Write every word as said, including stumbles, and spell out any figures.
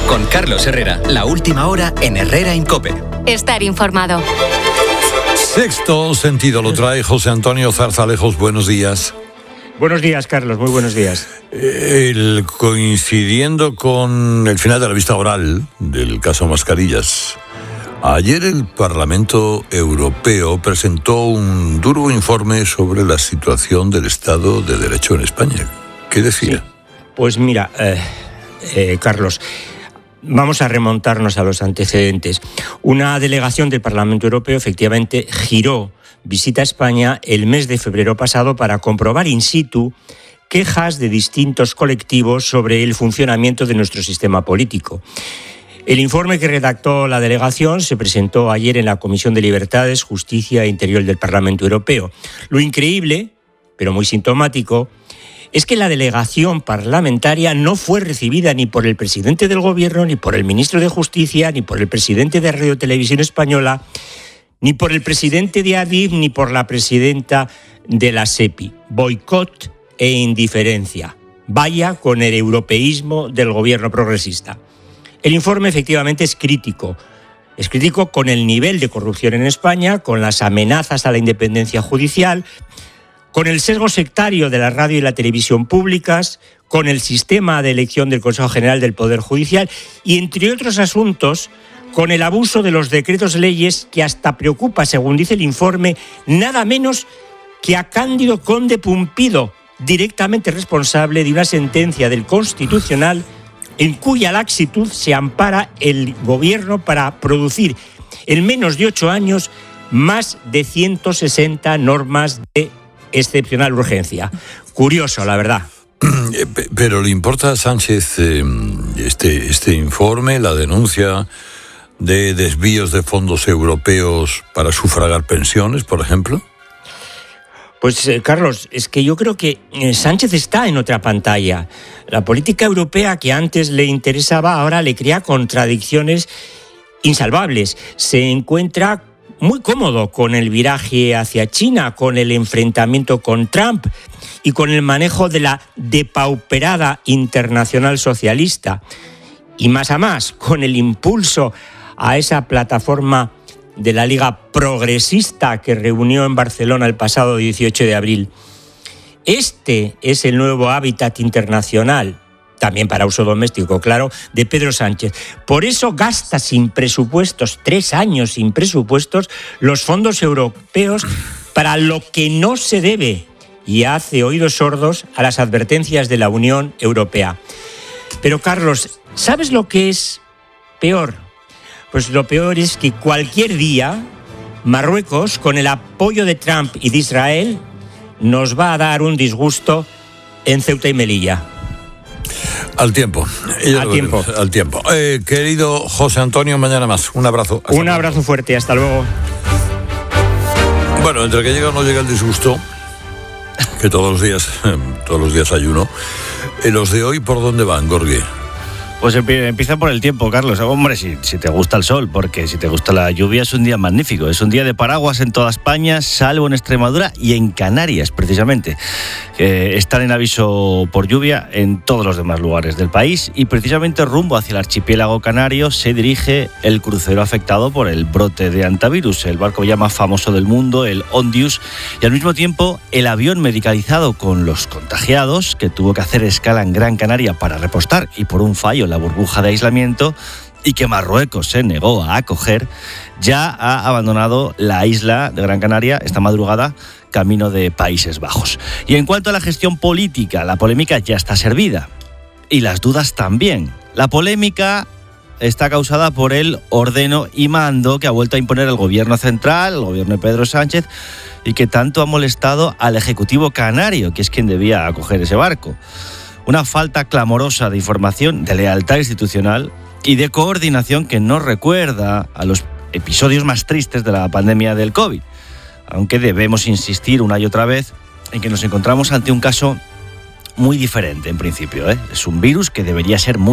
Con Carlos Herrera, la última hora en Herrera en COPE. Estar informado. Sexto sentido lo trae José Antonio Zarzalejos. Buenos días. Buenos días, Carlos. Muy buenos días. El, coincidiendo con el final de la vista oral del caso Mascarillas, ayer el Parlamento Europeo presentó un duro informe sobre la situación del Estado de Derecho en España. ¿Qué decía? Sí. Pues mira, eh, eh, Carlos, vamos a remontarnos a los antecedentes. Una delegación del Parlamento Europeo efectivamente giró visita a España el mes de febrero pasado para comprobar in situ quejas de distintos colectivos sobre el funcionamiento de nuestro sistema político. El informe que redactó la delegación se presentó ayer en la Comisión de Libertades, Justicia e Interior del Parlamento Europeo. Lo increíble, pero muy sintomático, es que la delegación parlamentaria no fue recibida ni por el presidente del Gobierno, ni por el ministro de Justicia, ni por el presidente de Radio Televisión Española, ni por el presidente de ADIF, ni por la presidenta de la SEPI. Boicot e indiferencia. Vaya con el europeísmo del gobierno progresista. El informe efectivamente es crítico. Es crítico con el nivel de corrupción en España, con las amenazas a la independencia judicial, con el sesgo sectario de la radio y la televisión públicas, con el sistema de elección del Consejo General del Poder Judicial y, entre otros asuntos, con el abuso de los decretos leyes que hasta preocupa, según dice el informe, nada menos que a Cándido Conde Pumpido, directamente responsable de una sentencia del Constitucional en cuya laxitud se ampara el Gobierno para producir en menos de ocho años más de ciento sesenta normas de excepcional urgencia. Curioso, la verdad. Pero ¿le importa a Sánchez eh, este, este informe, la denuncia de desvíos de fondos europeos para sufragar pensiones, por ejemplo? Pues, eh, Carlos, es que yo creo que eh, Sánchez está en otra pantalla. La política europea que antes le interesaba ahora le crea contradicciones insalvables. Se encuentra muy cómodo con el viraje hacia China, con el enfrentamiento con Trump y con el manejo de la depauperada internacional socialista. Y más a más, con el impulso a esa plataforma de la Liga Progresista que reunió en Barcelona el pasado dieciocho de abril. Este es el nuevo hábitat internacional, también para uso doméstico, claro, de Pedro Sánchez. Por eso gasta sin presupuestos, tres años sin presupuestos, los fondos europeos para lo que no se debe y hace oídos sordos a las advertencias de la Unión Europea. Pero, Carlos, ¿sabes lo que es peor? Pues lo peor es que cualquier día Marruecos, con el apoyo de Trump y de Israel, nos va a dar un disgusto en Ceuta y Melilla. Al tiempo. Al lo tiempo. veremos, al tiempo. Eh, querido José Antonio, mañana más. Un abrazo. Un luego. abrazo fuerte. Hasta luego. Bueno, entre que llega o no llega el disgusto, que todos los días, todos los días hay uno. Eh, los de hoy, ¿por dónde van, Gorgui? Pues empieza por el tiempo, Carlos. Hombre, si, si te gusta el sol, porque si te gusta la lluvia es un día magnífico. Es un día de paraguas en toda España, salvo en Extremadura y en Canarias, precisamente. Eh, están en aviso por lluvia en todos los demás lugares del país y precisamente rumbo hacia el archipiélago canario se dirige el crucero afectado por el brote de hantavirus, el barco ya más famoso del mundo, el Ondius, y al mismo tiempo el avión medicalizado con los contagiados, que tuvo que hacer escala en Gran Canaria para repostar y por un fallo la burbuja de aislamiento y que Marruecos se negó a acoger, ya ha abandonado la isla de Gran Canaria esta madrugada camino de Países Bajos. Y en cuanto a la gestión política, la polémica ya está servida y las dudas también. La polémica está causada por el ordeno y mando que ha vuelto a imponer el gobierno central, el gobierno de Pedro Sánchez, y que tanto ha molestado al Ejecutivo canario, que es quien debía acoger ese barco. Una falta clamorosa de información, de lealtad institucional y de coordinación que nos recuerda a los episodios más tristes de la pandemia del COVID. Aunque debemos insistir una y otra vez en que nos encontramos ante un caso muy diferente en principio, ¿eh? Es un virus que debería ser muy